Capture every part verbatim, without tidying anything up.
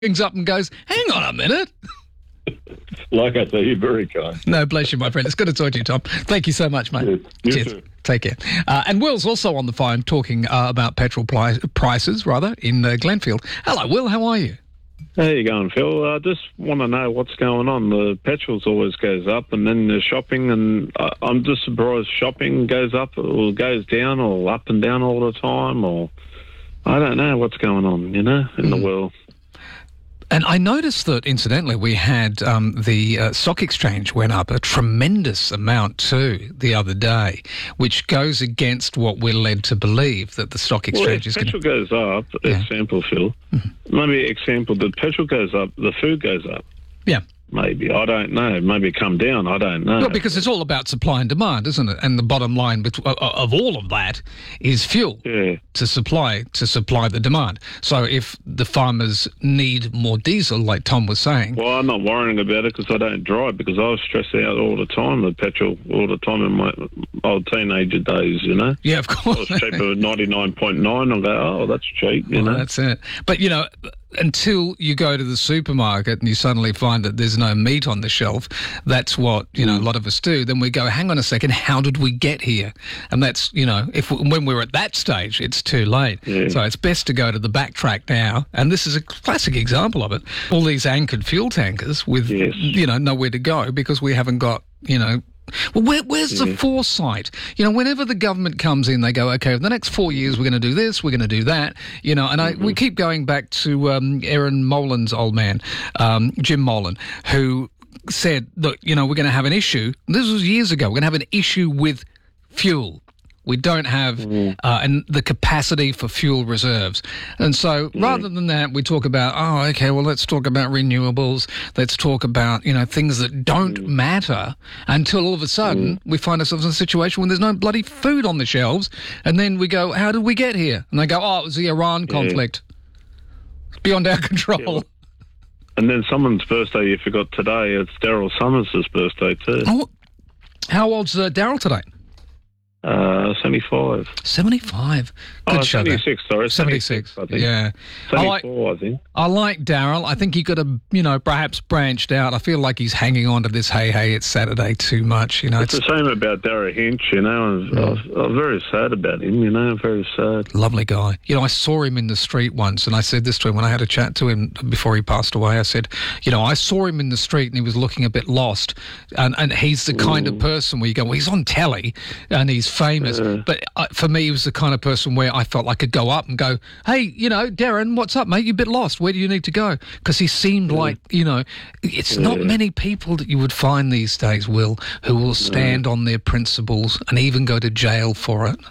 rings up and goes, hang on a minute. Like I say, you're very kind. No, bless you, my friend. It's good to talk to you, Tom. Thank you so much, mate. Yes, you Cheers. too. Take care. Uh, and Will's also on the phone talking uh, about petrol pli- prices, rather, in uh, Glenfield. Hello, Will. How are you? How you going, Phil? I just want to know what's going on. The petrol's always goes up, and then the shopping, and I- I'm just surprised shopping goes up or goes down or up and down all the time, or I don't know what's going on, you know, in mm. the world. And I noticed that, incidentally, we had um, the uh, stock exchange went up a tremendous amount too the other day, which goes against what we're led to believe, that the stock exchange well, is going to... petrol goes up, Yeah. example, Phil. Mm-hmm. Maybe example, the petrol goes up, the food goes up. Yeah. Maybe. I don't know. Maybe come down. I don't know. Well, because it's all about supply and demand, isn't it? And the bottom line bet- uh, of all of that is fuel Yeah. to supply to supply the demand. So if the farmers need more diesel, like Tom was saying... Well, I'm not worrying about it because I don't drive, because I was stressed out all the time, the petrol, all the time in my old teenager days, you know? Yeah, of course. It was cheaper at ninety-nine point nine. I'll go, oh, that's cheap, you Well, know? that's it. But, you know, until you go to the supermarket and you suddenly find that there's no meat on the shelf, that's what, you know, a lot of us do. Then we go, hang on a second, how did we get here? And that's, you know, if when we're at that stage, it's too late. Yeah. So it's best to go to the backtrack now. And this is a classic example of it. All these anchored fuel tankers with, Yes. you know, nowhere to go because we haven't got, you know, well, where, where's the Yeah. foresight? You know, whenever the government comes in, they go, okay, for the next four years, we're going to do this, we're going to do that, you know, and Mm-hmm. I, we keep going back to um, Aaron Molan's old man, um, Jim Molan, who said, look, you know, we're going to have an issue. This was years ago. We're going to have an issue with fuel. We don't have Mm. uh, and the capacity for fuel reserves. And so rather than that, we talk about, oh, okay, well, let's talk about renewables. Let's talk about, you know, things that don't Mm. matter until all of a sudden we find ourselves in a situation when there's no bloody food on the shelves. And then we go, how did we get here? And they go, oh, it was the Iran conflict. It's beyond our control. And then someone's birthday you forgot today, it's Daryl Summers' birthday too. Oh, how old's uh, Daryl today? Uh, seventy-five. seventy-five. Good Oh, show there. seventy-six, sorry. seventy-six, I think. yeah. I like, seventy-four, I think. I like Daryl. I think he could have, you know, perhaps branched out. I feel like he's hanging on to this, hey, hey, it's Saturday too much, you know. It's It's the same about Darragh Hinch, you know. I was, I, was, I was very sad about him, you know, very sad. a lovely guy. You know, I saw him in the street once, and I said this to him when I had a chat to him before he passed away. I said, you know, I saw him in the street and he was looking a bit lost. And, and he's the kind of person where you go, well, he's on telly and he's famous. Yeah. But uh, for me, he was the kind of person where I felt like I could go up and go, hey, you know, Darren, what's up, mate? You're a bit lost. Where do you need to go? Because he seemed like, you know, it's not Yeah. many people that you would find these days, Will, who will stand on their principles and even go to jail for it.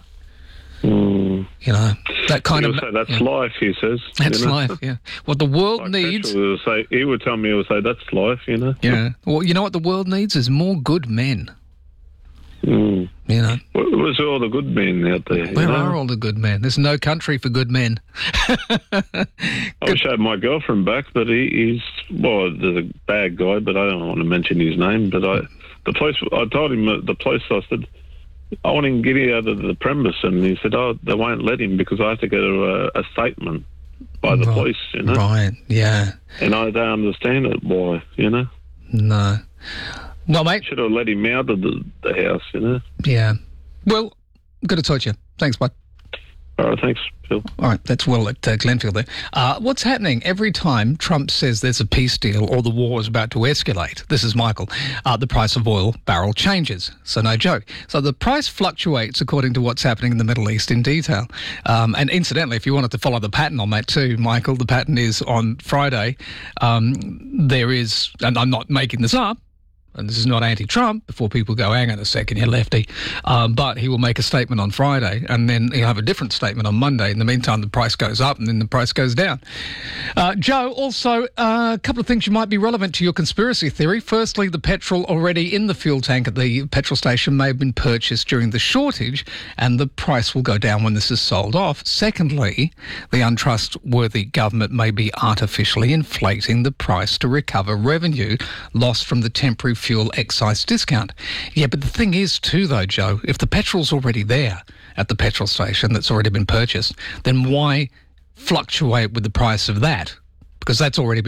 Mm. You know, that kind He'll of... say, that's yeah. life, he says. That's you know? life, yeah. What the world Like needs... Petrol will say, he would tell me, he would say, that's life, you know. Yeah. Well, you know what the world needs is more good men. Mm. You know, Where- Where's all the good men out there? you where know? are all the good men? There's no country for good men. I wish I had my girlfriend back, but he, he's, well, there's a bad guy, but I don't want to mention his name. But I, the place, I told him at the place, I said, I want him to get out of the premise. And he said, oh, they won't let him because I have to get a, a statement by the Right. police, you know. Right, yeah. And I don't understand it, why, you know. No. Well, mate, Should have let him out of the, the house, you know. yeah. Well, good to talk to you. Thanks, bud. All right, thanks, Phil. All right, that's Will at uh, Glenfield there. Uh, what's happening every time Trump says there's a peace deal or the war is about to escalate? This is Michael. Uh, the price of oil barrel changes, so no joke. So the price fluctuates according to what's happening in the Middle East in detail. Um, and incidentally, if you wanted to follow the pattern on that too, Michael, the pattern is on Friday. Um, there is, and I'm not making this up, and this is not anti-Trump, before people go, hang on a second, you're lefty. Um, but he will make a statement on Friday, and then he'll have a different statement on Monday. In the meantime, the price goes up, and then the price goes down. Uh, Joe, also, uh, a couple of things you might be relevant to your conspiracy theory. Firstly, the petrol already in the fuel tank at the petrol station may have been purchased during the shortage, and the price will go down when this is sold off. Secondly, the untrustworthy government may be artificially inflating the price to recover revenue lost from the temporary fuel excise discount. Yeah, but the thing is too, though, Joe, if the petrol's already there at the petrol station that's already been purchased, then why fluctuate with the price of that? because that's already